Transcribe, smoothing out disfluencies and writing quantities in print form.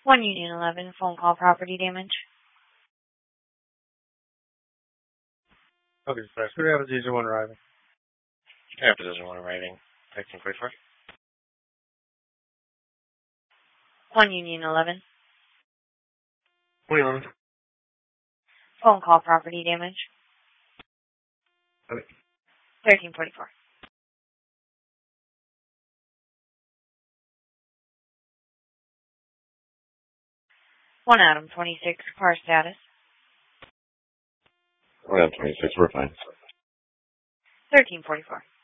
1 Union 11, phone call property damage. Okay, sorry. Could we have a Division 1 arriving? Yeah, Division 1 arriving. 1344. 1 Union 11. 21. Phone call property damage. Okay. 1344. 1 Adam 26, car status. 1 Adam 26, we're fine. 1344.